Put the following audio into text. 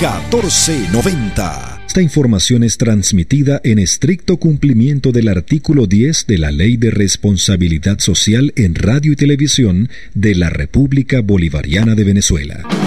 1490. Esta información es transmitida en estricto cumplimiento del artículo 10 de la Ley de Responsabilidad Social en Radio y Televisión de la República Bolivariana de Venezuela.